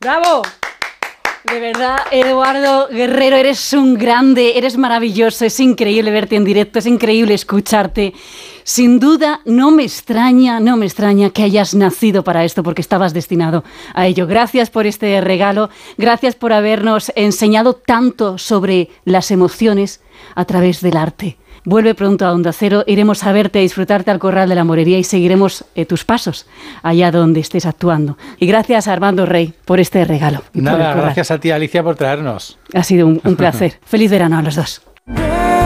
¡Bravo! De verdad, Eduardo Guerrero, eres un grande, eres maravilloso, es increíble verte en directo, es increíble escucharte. Sin duda, no me extraña que hayas nacido para esto, porque estabas destinado a ello. Gracias por este regalo, gracias por habernos enseñado tanto sobre las emociones a través del arte. Vuelve pronto a Onda Cero, iremos a verte, a disfrutarte al Corral de la Morería y seguiremos tus pasos allá donde estés actuando. Y gracias a Armando Rey por este regalo. Nada, gracias a ti, Alicia, por traernos. Ha sido un placer. Feliz verano a los dos.